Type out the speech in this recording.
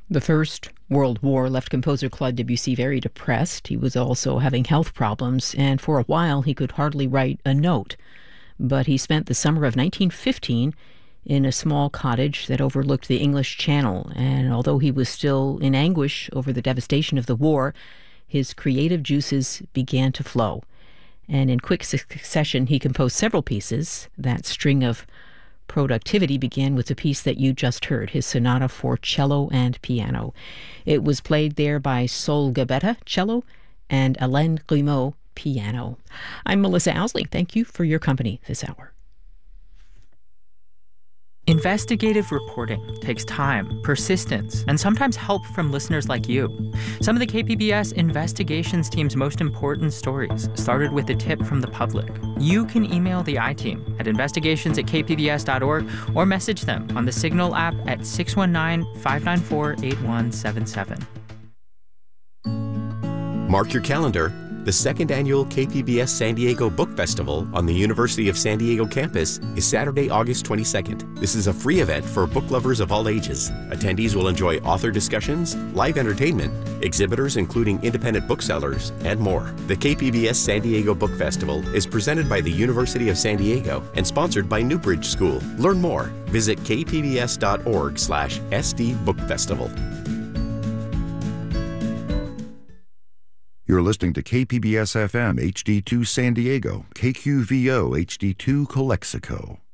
The First World War left composer Claude Debussy very depressed. He was also having health problems, and for a while he could hardly write a note. But he spent the summer of 1915 in a small cottage that overlooked the English Channel, and although he was still in anguish over the devastation of the war, his creative juices began to flow. And in quick succession, he composed several pieces. That string of productivity began with the piece that you just heard, his sonata for cello and piano. It was played there by Sol Gabetta, cello, and Alain Grimaud, piano. I'm Melissa Owsley. Thank you for your company this hour. Investigative reporting takes time, persistence, and sometimes help from listeners like you. Some of the KPBS investigations team's most important stories started with a tip from the public. You can email the I-Team at investigations@kpbs.org or message them on the Signal app at 619-594-8177. Mark your calendar. The second annual KPBS San Diego Book Festival on the University of San Diego campus is Saturday, August 22nd. This is a free event for book lovers of all ages. Attendees will enjoy author discussions, live entertainment, exhibitors including independent booksellers, and more. The KPBS San Diego Book Festival is presented by the University of San Diego and sponsored by Newbridge School. Learn more. Visit kpbs.org/SD Book Festival. You're listening to KPBS FM HD2 San Diego, KQVO HD2 Calexico.